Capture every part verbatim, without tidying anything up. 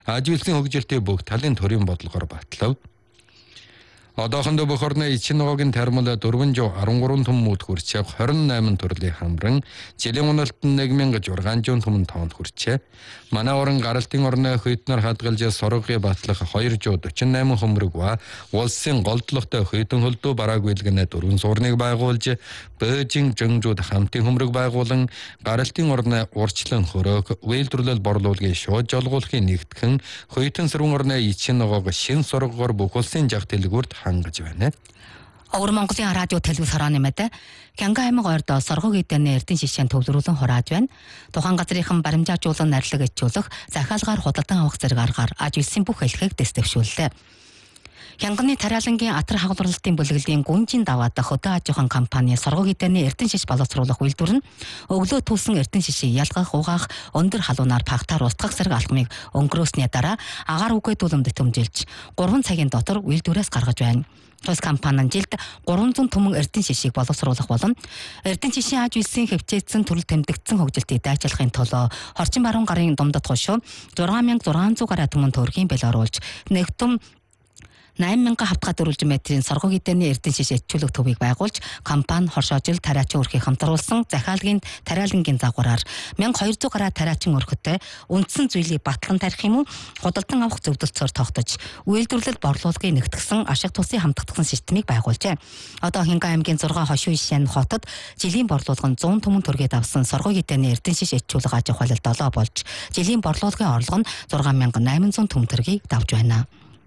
Ажилтны хөгжилтэй бүх талын төрийн бодлогоор батлав. Одоохондоо бүх орны эчин ногоогийн тармал дөрвөн зуун арван гурван том мөд хүрчээ хорин найман төрлийн хамран жилийн уналтан нэг мянга зургаан зуун том тоонд хүрчээ. Манай орон гаралтын орны хөйтнөр хадгалж соргыг батлах хоёр зуун дөрвөн найман хөмрөг ба улсын голдлоготой хөйтөн хөлдөө барааг үйлгэнэ дөрвөн суурныг байгуулж Бээжин жинжууд хамтын хөмрөг байгуулан гаралтын орны урчлан хөрөг үйлдвэрлэл борлуулалтын шууд жолгуулахын нэгтгэн хөйтөн сэрүүн орны эчин ногоог шин соргоор бүх улсын жах дэлгүүрт хангаж байна. Өвөр Монголын радио телевиз хорооны мэдээ Кянга аймаг ойрдоо соргог эдэнэ эрдэнэ шишээн төвлөрүүлэн хурааж байна. Тухайн газрынхан баримжаажуулан нарилга ичүүлэх, захиалгаар худалдан авах зэрэг аргаар аж үйлсийн бүх хэлхийг дэвшүүллээ. Хянганы тариалангийн атар хагуулралтын бүлэглэлийн гүнжин даваад хөдөө аж ахуйн компани соргог эдэнэ эрдэнэ шиш боловсруулах үйлдвэр нь өглөө тулсан эрдэнэ шишийг ялгах, угаах, өндөр халуунаар пагтаар устгах зэрэг алхмыг өнгөрөөсний дараа агаар үгээ дүлэмд төмжилж гурван цагийн дотор үйлдвэрээс гаргаж байна. Тус компани жилд гурван зуун түмэн эрдэнэ шишийг боловсруулах болон эрдэнэ шишийн аж үйлсийн хөвчээдсэн төрөл тэмдэгдсэн хөгжилтийг дайчилахын төлөө орчин баруун гарын думдад хошуу зургаан мянга зургаан зуун гаруй түмэн төгрөгийн бэл оруулж нэгтүм найман мянган хавтгай дөрвөлжин метрийн соргог эдэнэ эрдэнэ шиш ичүүлэг төвийг байгуулж компани хоршоожил тариачин өрхийг хамтруулсан захиалгын тариалангийн загвараар мянга хоёр зуун гаруй тариачин өрхөтэй үндсэн зүйлийг батлан тарих юм уу худалдан авах зөвлөлтөөр тогтож үйлдвэрлэл борлуулалтыг нэгтгэсэн ашиг тусын хамтдагсан системийг байгуулжээ. Одоо Хинга аймгийн зургаан хошуу ишэн хотод жилийн борлуулгын зуун түмэн төгрөгийг авсан соргог эдэнэ эрдэнэ шиш ичүүлэг аж ахуйлал долоо болж жилийн борлуулгын орлого нь зургаан мянган найман зуун түмэн төгрөгийг давж байна.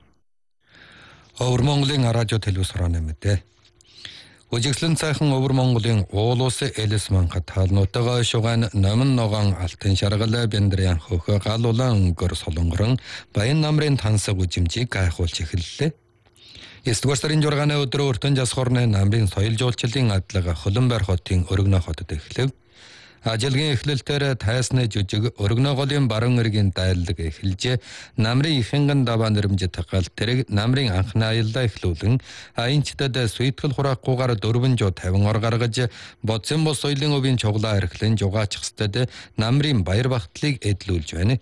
Өвөр Монголын радио телевиз хорооны мэдээ. Үжиглэн цайхан Өвөр Монголын уул улсын элэс манхад таалнуудаа шугайн номон ногоон алтан шаргал бэндрийн хөхө галуулан өнгөр солонгорон баян намрын тансаг үжимжийг гайхуулж эхэллээ. Эсдүгээр сарын зургааны өдрөө өртөн жас хорны намрын соёл жуулчлалын адлага Хөлөнбайр хотын Өргөнө хотод эхлэв. Ажилгийн эхлэлтээр тайсны жүжиг Өргөнө голын баруун эргийн дайлаг эхэлж намрын ихэнхэн даваа нэрмж тагал тэрэг намрын анхны аяллаа эхлүүлэн аянчдад сүйтгэл хураахгүйгээр дөрвөн зуун тавин ор гаргаж бодсон бос соёлын өвийн чуглаа эрхлэн жугаачихстад намрын баяр багтлыг эдлүүлж байна.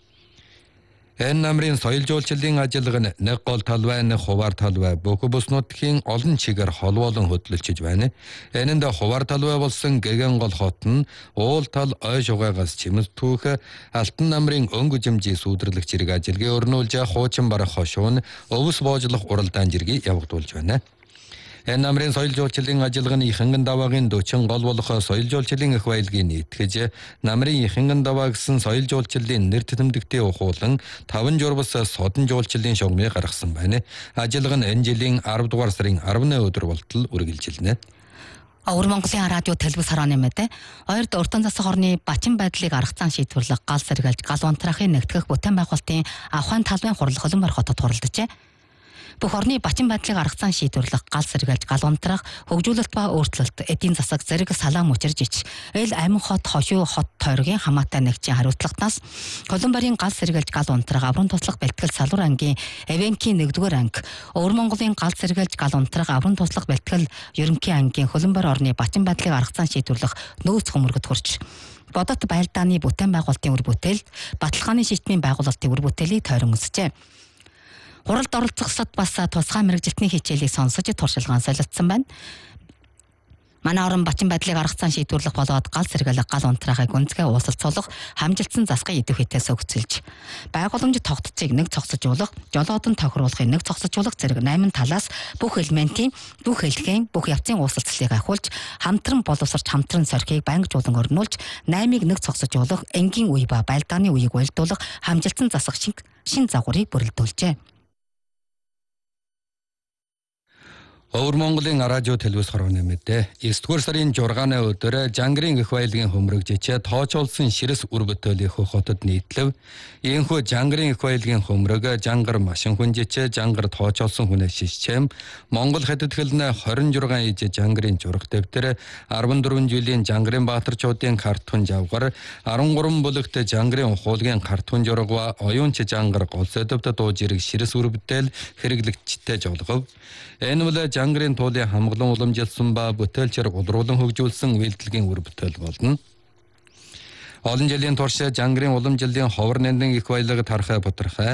Энэ намрын соёл жуулчлалын ажиллагаа нь нэг гол талбай, нэг хуваар талбай бүх бус нутгийн олон чигээр холбоолон хөтлөлж байна. Энэнд хуваар талбай болсон гэгэн гол хот нь уул тал ой шугаагаас чимэс түүх алтан намрын өнгө жимжийн сүудрэрлэх зэрэг ажиллагаа өрнүүлж хуучин барах хошуун өвс боожлох уралдаан зэргийг явагдуулж байна. Энэ намрын соёл жуулчлалын ажиллагааны ихэнхэн даваагийн дөрвөн гол болох соёл жуулчлалын их баялагын нийтгэж намрын ихэнхэн даваа гэсэн соёл жуулчлалын нэр тэмдэгтээ ухуулан таван журбас содон жуулчлалын шугамыг гаргасан байна. Ажиллагаа нь энэ жилийн арав дугаар сарын арваны өдөр болтол үргэлжилнэ. Өвөр Монголын радио телевиз хорооны мэдээ ойрд уртан засаг орны бачин байдлыг арга зан шийдвэрлэх гал сэргэлж гал унтрахыг нэгтгэх бүтээн байгуулалтын авахын талбайн хурал Хөлөнбайр хотод хуралджээ. Бүх орны бачин байдлыг арга зан шийдвэрлэх гал сэргэлж гал унтрах хөгжүүлэлт ба өөрчлөлт эдийн засаг зэрэг салаам учирж ич эл амин хот хошуу хот тойргийн хамаатай нэгжийн хариуцлагатаас Хөлөнбайрын гал сэргэлж гал унтрах аврын туслах бэлтгэл салуур ангийн Эвенкийн нэгдүгээр анги Өвөр Монголын гал сэргэлж гал унтрах аврын туслах бэлтгэл ерөнхий ангийн Хөлөнбайр орны бачин байдлыг арга зан шийдвэрлэх нөөц хөмөргөд хүрч бодот байлдааны бүтээн байгуулалтын үр бүтээл баталгааны шийдмийн байгуулалтын үр бүтээлийг тойрон өсжээ. Хуралд оролцохсод бас тусгай мэрэгжилтний хичээлийг сонсож туршилгаан солилцсон байна. Манай орон бачин байдлыг арга зан шийдвэрлэх болоод гал сэргэлэх гал унтрахыг гүнзгий уулзалцуулах хамжилтсан засгийн идэвхтэйс өгцөлж байгууламж тогтцыг нэг цогцолжуулах, жолоодон тохируулахыг нэг цогцолжуулах зэрэг найман талаас бүх элементийн, бүх хэлхийн, бүх явцын уулзалцлыг ахиулж, хамтран боловсрч хамтран сорхийг байнгжуулан өрнүүлж, наймыг нэг цогцолжуулах, энгийн үе ба байлдааны үеийг уялдуулах хамжилтсан засаг шиг шин загварыг бүрэлдүүлжээ. Өвөр Монголын радио телевиз хорооны мэдээ эсдүгээр сарын зургааны өдөр Жангарын их баялагын хөмрөгжиж тоочулсан ширэс үр бүтээлийн хотод нийтлэв. Ийхүү Жангарын их баялагын хөмрөг Жангар машин хүнжиж Жангар тоочулсан хүнээс шишчэм Монгол хятад хэлнэ хорин зургаан иж Жангарын зураг дэвтэр арван дөрвөн жилийн Жангарын баатарчуудын картун жавгар арван гурван бүлэгт Жангарын ухуулгын картун зураг ба оюунч Жангар гол сэдвт дуу зэрэг ширэс үр бүтээл хэрэглэгчтэй жолгов. Энэ бол Жангарын туулын хамглан уламжилсан ба бүтээлчээр удруулан хөгжүүлсэн үйлдэлгийн үр бүтээл болно. Олон жилийн турш Жангарын улам жилийн ховор нандин их баялаг тархай бутархай